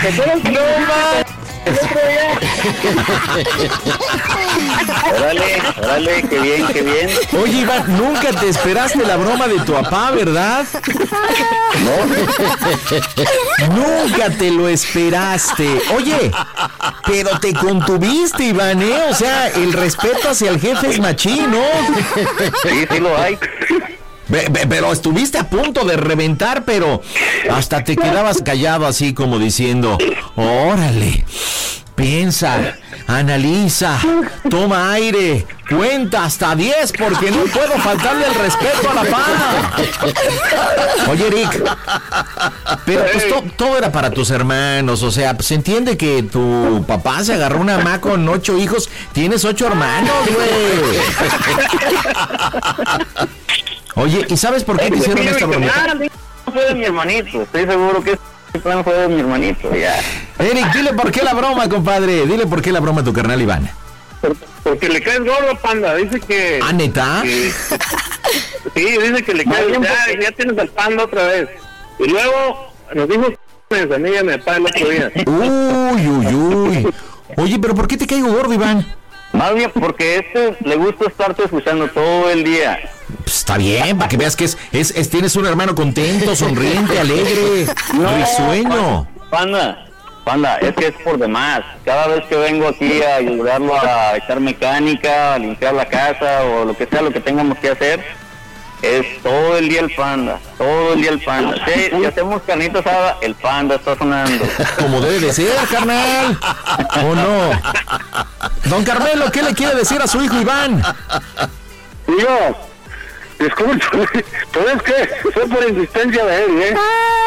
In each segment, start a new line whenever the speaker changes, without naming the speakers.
Órale, qué bien.
Oye, Iván, nunca te esperaste la broma de tu papá, ¿verdad? No. Nunca te lo esperaste. Oye, pero te contuviste, Iván, ¿eh? O sea, el respeto hacia el jefe es machín, ¿no?
Sí lo hay.
Pero estuviste a punto de reventar, pero hasta te quedabas callado así como diciendo, órale, piensa, analiza, toma aire, cuenta hasta 10 porque no puedo faltarle el respeto a la pana. Oye, Eric, pero pues todo era para tus hermanos, o sea, se entiende que tu papá se agarró una mamá con 8 hijos, tienes 8 hermanos, güey. Oye, ¿y sabes por qué te hicieron esta bromita?
No fue de mi hermanito, estoy seguro que este plan fue de mi hermanito, ya.
Eric, dile por qué la broma, compadre. Dile por qué la broma a tu carnal Iván.
Porque le caes gordo, Panda. Dice que...
¿Ah, neta?
Sí, dice que le caes... Ya tienes al Panda otra vez. Y luego nos dijo a mí y a mi papá el otro día.
Uy. Oye, pero ¿por qué te caigo gordo, Iván?
Más bien porque le gusta estarte escuchando todo el día.
Pues está bien, para que veas que tienes un hermano contento, sonriente, alegre, risueño.
Panda, es que es por demás. Cada vez que vengo aquí a ayudarlo a echar mecánica, a limpiar la casa o lo que sea, lo que tengamos que hacer, es todo el día el Panda. Sí, si hacemos carnita asada, el Panda está sonando.
Como debe de ser, carnal. ¿O no? Don Carmelo, ¿qué le quiere decir a su hijo Iván?
Yo, disculpe, pero es que fue por insistencia de él, ¿eh?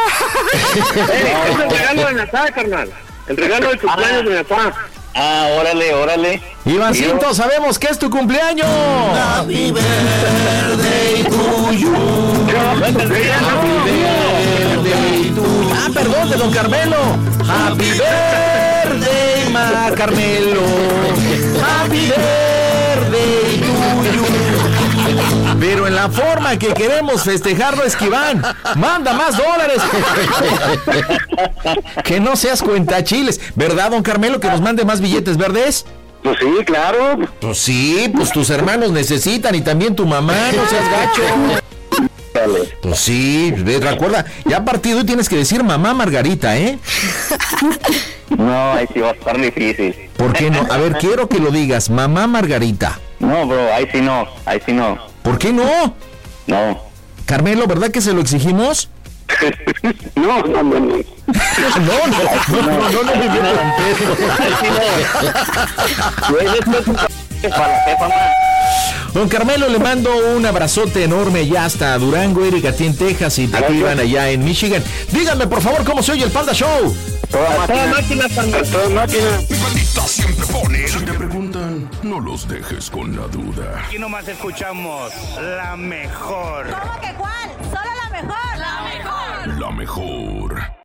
Es el regalo de Natal, carnal. El regalo de cumpleaños de mi papá.
Ah, órale.
Ivancito, sabemos que es tu cumpleaños. Happy birthday to you. Happy birthday to you. Ah, perdón, de don Carmelo. Happy birthday, ma Carmelo. Happy birthday to you. Pero en la forma que queremos festejarlo es que Iván manda más dólares. Que no seas cuentachiles, ¿verdad, don Carmelo? Que nos mande más billetes verdes.
Pues sí, claro.
Pues sí, pues tus hermanos necesitan y también tu mamá, no seas gacho. Pues sí, recuerda, ya a partir de hoy tienes que decir mamá Margarita, ¿eh?
No, ahí sí va a estar difícil.
¿Por qué no? A ver, quiero que lo digas, mamá Margarita.
No, bro, ahí sí no.
¿Por qué no?
No.
Carmelo, ¿verdad que se lo exigimos?
No.
No me viene Don Carmelo, le mando un abrazote enorme allá hasta Durango, Erika, a ti en Texas y te activan allá en Michigan. Díganme, por favor, ¿cómo se oye el Panda Show?
Toda máquina, Panda. Toda máquina.
Mi bandita siempre pone. Si te preguntan, no los dejes con la duda.
Aquí nomás escuchamos la mejor.
¿Cómo que cuál? Solo la mejor. La mejor.
La mejor.